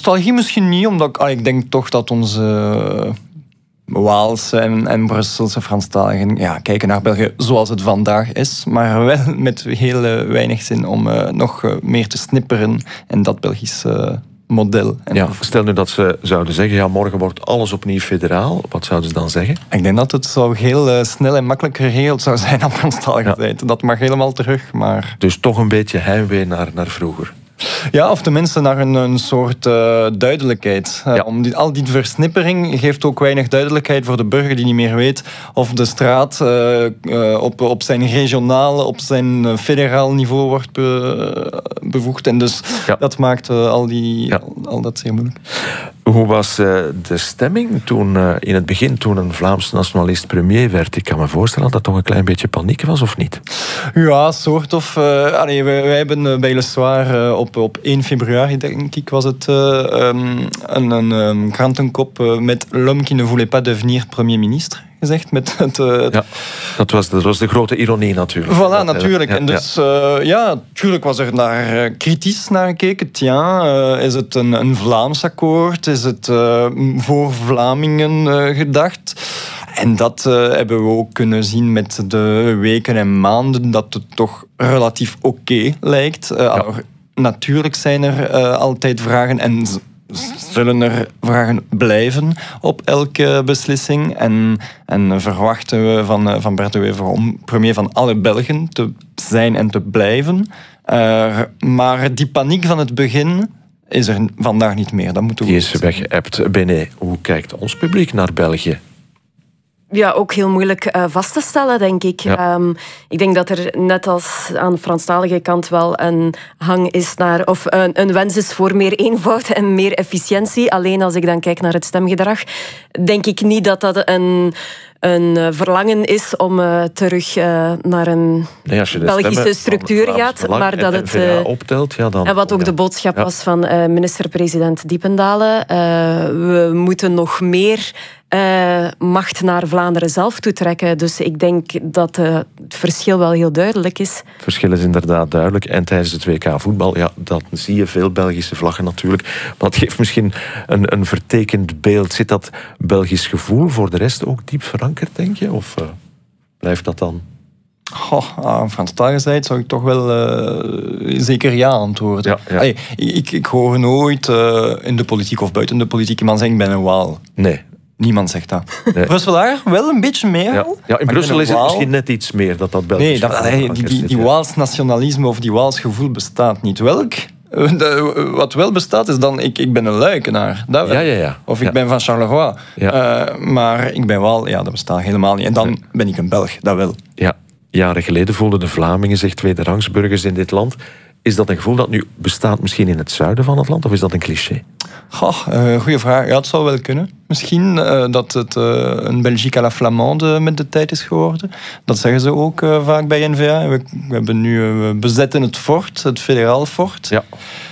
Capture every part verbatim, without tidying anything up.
nostalgie misschien niet, omdat ik, ah, ik denk toch dat onze uh, Waalse en, en Brusselse Franstaligen ja, kijken naar België zoals het vandaag is, maar wel met heel uh, weinig zin om uh, nog uh, meer te snipperen in dat Belgische uh, model. En ja, stel nu dat ze zouden zeggen, ja, morgen wordt alles opnieuw federaal. Wat zouden ze dan zeggen? Ik denk dat het zo heel uh, snel en makkelijk geregeld zou zijn op Franstalige zijde. Dat mag helemaal terug, maar... Dus toch een beetje heimwee naar, naar vroeger. Ja, of tenminste naar een, een soort uh, duidelijkheid. Uh, ja. Om die, al die versnippering geeft ook weinig duidelijkheid voor de burger die niet meer weet of de straat uh, uh, op, op zijn regionale, op zijn federaal niveau wordt be, bevoegd. En dus ja. dat maakt uh, al, die, ja. al, al dat zeer moeilijk. Hoe was uh, de stemming toen, uh, in het begin, toen een Vlaams nationalist premier werd? Ik kan me voorstellen dat dat toch een klein beetje paniek was, of niet? Ja, soort of. Uh, allee, wij, wij hebben uh, bij Le Soir uh, op, op één februari, denk ik, was het uh, um, een, een um, krantenkop uh, met l'homme qui ne voulait pas devenir premier ministre gezegd. Met het, uh, ja, dat was, dat was de grote ironie natuurlijk. Voilà, dat, natuurlijk. Ja, en dus, ja, uh, ja natuurlijk was er naar uh, kritisch naar gekeken. Tja, uh, is het een, een Vlaams akkoord? Is het uh, voor Vlamingen uh, gedacht? En dat uh, hebben we ook kunnen zien met de weken en maanden, dat het toch relatief oké okay lijkt. Uh, ja. Natuurlijk zijn er uh, altijd vragen en zullen er vragen blijven op elke beslissing. En, en verwachten we van, van Bert De Wever om premier van alle Belgen te zijn en te blijven. Uh, maar die paniek van het begin is er vandaag niet meer. Dat moeten we die is weggeëpt. Bené, hoe kijkt ons publiek naar België? Ja, ook heel moeilijk uh, vast te stellen, denk ik. Ja. Um, ik denk dat er net als aan de Franstalige kant wel een hang is naar, of een, een wens is voor meer eenvoud en meer efficiëntie. Alleen als ik dan kijk naar het stemgedrag, denk ik niet dat dat een, een verlangen is om uh, terug uh, naar een nee, Belgische structuur gaat. Maar dat het uh, optelt, ja, dan, en wat ook ja. de boodschap ja. was van uh, minister-president Diependalen. Uh, we moeten nog meer Uh, macht naar Vlaanderen zelf toetrekken. Dus ik denk dat uh, het verschil wel heel duidelijk is. Het verschil is inderdaad duidelijk. En tijdens het W K voetbal, ja, dan zie je veel Belgische vlaggen natuurlijk. Maar het geeft misschien een, een vertekend beeld. Zit dat Belgisch gevoel voor de rest ook diep verankerd, denk je? Of uh, blijft dat dan? Goh, aan Franstalige zijde zou ik toch wel uh, zeker ja antwoorden. Ja, ja. Allee, ik, ik hoor nooit uh, in de politiek of buiten de politiek iemand zeggen, ik ben een Waal. Nee. Niemand zegt dat. Nee. Brussel daar wel een beetje meer. Ja, ja in Brussel is het misschien net iets meer dat dat Belgisch. Nee, dat, nee die, die, die Waals nationalisme of die Waals gevoel bestaat niet. Welk? De, wat wel bestaat is dan, ik, ik ben een Luikenaar. Dat wel. Ja, ja, ja. Of ik ja. ben van Charleroi. Ja. Uh, maar ik ben Waal, ja, dat bestaat helemaal niet. En dan nee. ben ik een Belg, dat wel. Ja, jaren geleden voelden de Vlamingen zich tweederangsburgers in dit land. Is dat een gevoel dat nu bestaat misschien in het zuiden van het land, of is dat een cliché? Goh, uh, goeie vraag. Ja, het zou wel kunnen. Misschien uh, dat het uh, een Belgique à la Flamande met de tijd is geworden. Dat zeggen ze ook uh, vaak bij N V A. We, we hebben nu uh, we bezetten het fort, het federaal fort. Ja.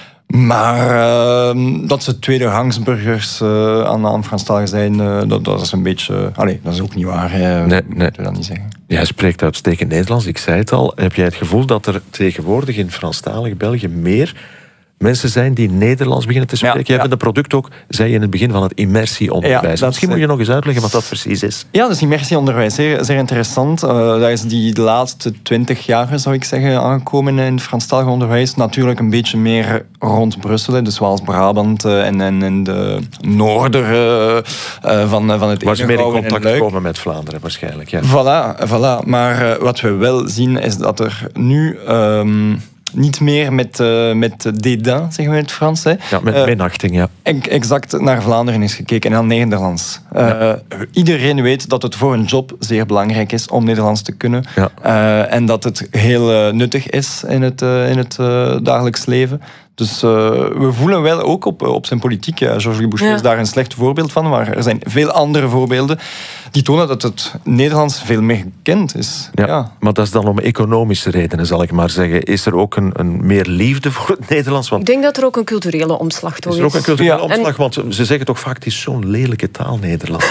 Maar uh, dat ze tweederehangsburgers uh, aan, aan Franstalige zijn, uh, dat, dat is een beetje... Uh, allez, dat is ook niet waar. Hè. Nee, nee. Ik wil dat niet zeggen. Jij spreekt uitstekend Nederlands, ik zei het al. Heb jij het gevoel dat er tegenwoordig in Franstalig België meer mensen zijn die Nederlands beginnen te spreken? Ja, Jij ja. bent een product ook, zei je in het begin, van het immersieonderwijs. Ja, Misschien moet je nog eens uitleggen wat dat precies is. Ja, dus immersieonderwijs, zeer, zeer interessant. Uh, dat is die de laatste twintig jaar, zou ik zeggen, aangekomen in het Franstalig onderwijs. Natuurlijk een beetje meer rond Brussel, dus Waals-Brabant uh, en, en, en de noorden uh, van, uh, van het Was je meer in contact komen met Vlaanderen waarschijnlijk. Ja. Voilà, voilà. Maar uh, wat we wel zien is dat er nu... Um, niet meer met, uh, met dédain, zeggen we in het Frans. Hè. Ja, met minachting, ja. Uh, exact naar Vlaanderen is gekeken en naar Nederlands. Uh, ja. Iedereen weet dat het voor een job zeer belangrijk is om Nederlands te kunnen. Ja. Uh, en dat het heel uh, nuttig is in het, uh, in het uh, dagelijks leven. Dus uh, we voelen wel ook op, op zijn politiek. Ja, Georges Boucher ja. is daar een slecht voorbeeld van. Maar er zijn veel andere voorbeelden die tonen dat het Nederlands veel meer gekend is. Ja, ja. Maar dat is dan om economische redenen, zal ik maar zeggen. Is er ook een, een meer liefde voor het Nederlands? Want ik denk dat er ook een culturele omslag door is. Is er ook een culturele ja. omslag? En... Want ze zeggen toch vaak, het is zo'n lelijke taal, Nederlands.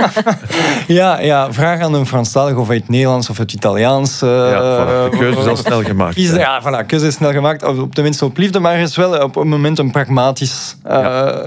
ja, ja, vraag aan een Franstalig of het Nederlands of het Italiaans. Uh, ja, voilà. De keuze is al snel gemaakt. Kiezen, ja, voilà, keuze is snel gemaakt. Op, tenminste op liefde, maar er is wel op een moment een pragmatisch... Uh, ja.